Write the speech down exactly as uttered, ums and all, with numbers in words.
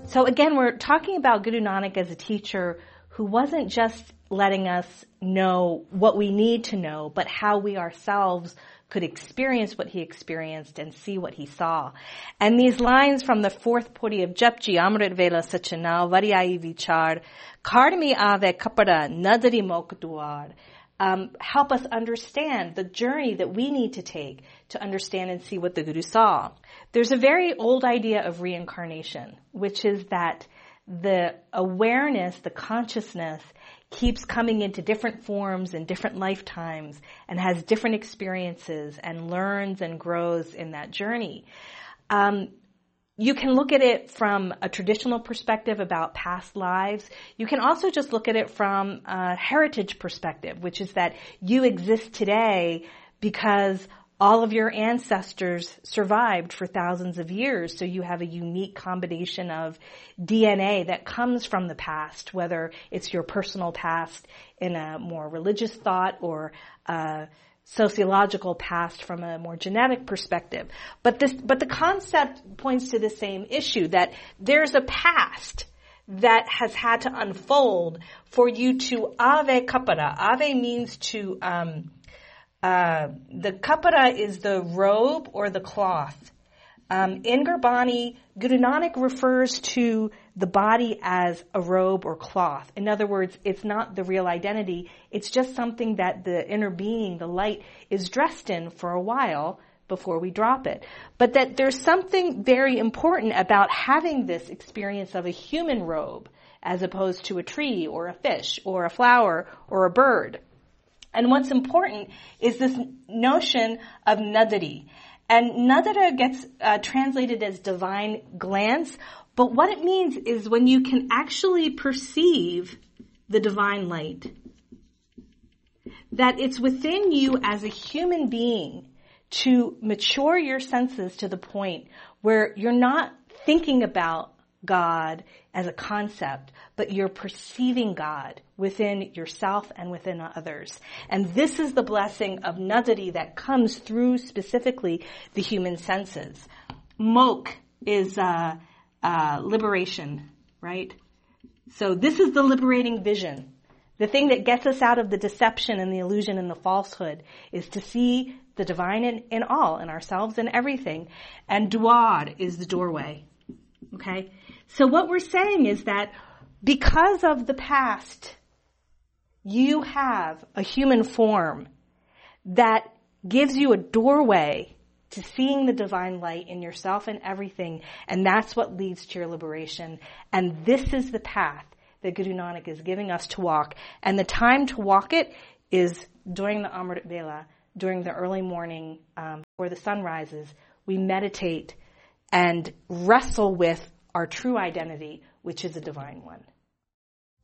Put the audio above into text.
So again, we're talking about Guru Nanak as a teacher who wasn't just letting us know what we need to know, but how we ourselves could experience what he experienced and see what he saw. And these lines from the fourth puri of Japji Amrit Vela Sachana Variai Vichar Karmi Ave Kapada Nadari Mokduar um, help us understand the journey that we need to take to understand and see what the Guru saw. There's a very old idea of reincarnation, which is that the awareness, the consciousness, keeps coming into different forms in different lifetimes and has different experiences and learns and grows in that journey. Um, you can look at it from a traditional perspective about past lives. You can also just look at it from a heritage perspective, which is that you exist today because all of your ancestors survived for thousands of years, so you have a unique combination of D N A that comes from the past, whether it's your personal past in a more religious thought or a sociological past from a more genetic perspective. But this, but the concept points to the same issue, that there's a past that has had to unfold for you to ave kapara. Ave means to, um, Uh, the kapara is the robe or the cloth. Um, in Gurbani, Guru Nanak refers to the body as a robe or cloth. In other words, it's not the real identity. It's just something that the inner being, the light, is dressed in for a while before we drop it. But that there's something very important about having this experience of a human robe as opposed to a tree or a fish or a flower or a bird. And what's important is this notion of nadari. And nadara gets uh, translated as divine glance, but what it means is when you can actually perceive the divine light. That it's within you as a human being to mature your senses to the point where you're not thinking about God as a concept, but you're perceiving God within yourself and within others. And this is the blessing of nadari that comes through specifically the human senses. Mokh is uh, uh, liberation, right? So this is the liberating vision. The thing that gets us out of the deception and the illusion and the falsehood is to see the divine in, in all, in ourselves and everything. And duar is the doorway. Okay? So what we're saying is that because of the past, you have a human form that gives you a doorway to seeing the divine light in yourself and everything, and that's what leads to your liberation. And this is the path that Guru Nanak is giving us to walk. And the time to walk it is during the Amrit Vela, during the early morning, um, before the sun rises. We meditate and wrestle with our true identity, which is a divine one.